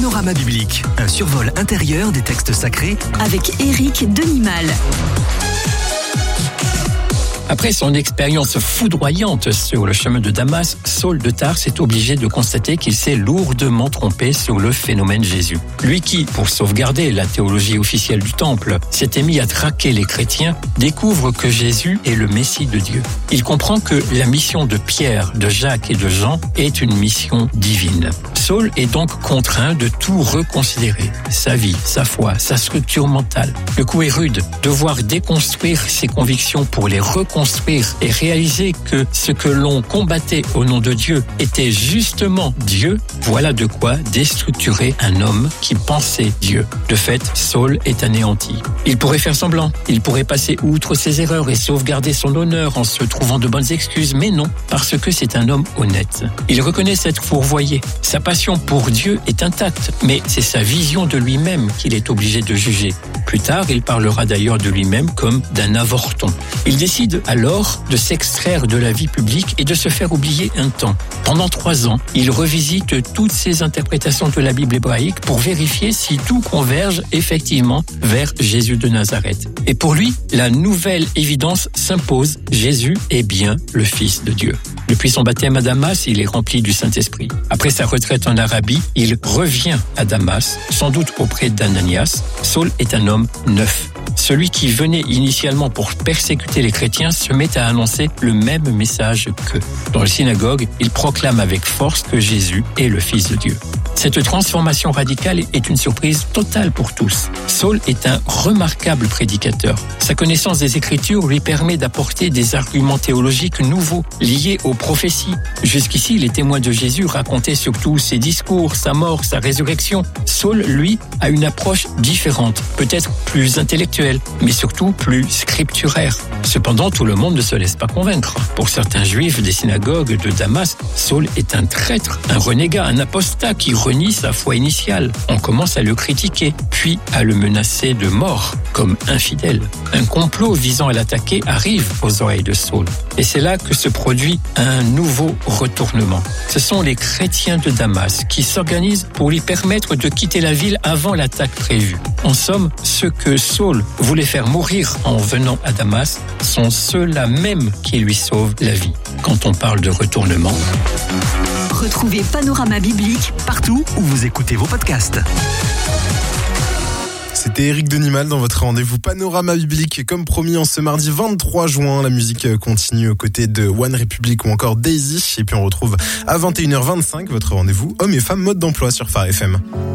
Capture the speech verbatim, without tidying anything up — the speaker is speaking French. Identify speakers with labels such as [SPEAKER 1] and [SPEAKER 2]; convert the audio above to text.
[SPEAKER 1] Panorama biblique, un survol intérieur des textes sacrés
[SPEAKER 2] avec Éric Denimal.
[SPEAKER 3] Après son expérience foudroyante sur le chemin de Damas, Saul de Tarse est obligé de constater qu'il s'est lourdement trompé sur le phénomène Jésus. Lui qui, pour sauvegarder la théologie officielle du Temple, s'était mis à traquer les chrétiens, découvre que Jésus est le Messie de Dieu. Il comprend que la mission de Pierre, de Jacques et de Jean est une mission divine. Saul est donc contraint de tout reconsidérer, sa vie, sa foi, sa structure mentale. Le coup est rude, devoir déconstruire ses convictions pour les reconstruire et réaliser que ce que l'on combattait au nom de Dieu était justement Dieu, voilà de quoi déstructurer un homme qui pensait Dieu. De fait, Saul est anéanti. Il pourrait faire semblant, il pourrait passer outre ses erreurs et sauvegarder son honneur en se trouvant de bonnes excuses, mais non, parce que c'est un homme honnête. Il reconnaît s'être fourvoyé. Sa passion pour Dieu est intacte, mais c'est sa vision de lui-même qu'il est obligé de juger. Plus tard, il parlera d'ailleurs de lui-même comme d'un avorton. Il décide alors de s'extraire de la vie publique et de se faire oublier un temps. Pendant trois ans, il revisite toutes ses interprétations de la Bible hébraïque pour vérifier si tout converge effectivement vers Jésus de Nazareth. Et pour lui, la nouvelle évidence s'impose. Jésus est bien le Fils de Dieu. Depuis son baptême à Damas, il est rempli du Saint-Esprit. Après sa retraite en Arabie, il revient à Damas, sans doute auprès d'Ananias. Saul est un homme neuf. Celui qui venait initialement pour persécuter les chrétiens se met à annoncer le même message qu'eux. Dans la synagogue, il proclame avec force que Jésus est le Fils de Dieu. Cette transformation radicale est une surprise totale pour tous. Saul est un remarquable prédicateur. Sa connaissance des Écritures lui permet d'apporter des arguments théologiques nouveaux liés aux prophéties. Jusqu'ici, les témoins de Jésus racontaient surtout ses discours, sa mort, sa résurrection. Saul, lui, a une approche différente, peut-être plus intellectuelle, mais surtout plus scripturaire. Cependant, tout le monde ne se laisse pas convaincre. Pour certains juifs des synagogues de Damas, Saul est un traître, un renégat, un apostat qui renie sa foi initiale. On commence à le critiquer, puis à le menacer de mort, comme infidèle. Un complot visant à l'attaquer arrive aux oreilles de Saul. Et c'est là que se produit un nouveau retournement. Ce sont les chrétiens de Damas qui s'organisent pour lui permettre de quitter la ville avant l'attaque prévue. En somme, ceux que Saul voulait faire mourir en venant à Damas sont ceux-là même qui lui sauvent la vie. Quand on parle de retournement...
[SPEAKER 2] Retrouvez Panorama biblique
[SPEAKER 1] partout où vous écoutez vos podcasts.
[SPEAKER 4] C'était Éric Denimal dans votre rendez-vous Panorama biblique. Comme promis, en ce mardi vingt-trois juin, la musique continue aux côtés de One Republic ou encore Daisy. Et puis on retrouve à vingt et une heures vingt-cinq votre rendez-vous Hommes et femmes mode d'emploi sur Phare F M.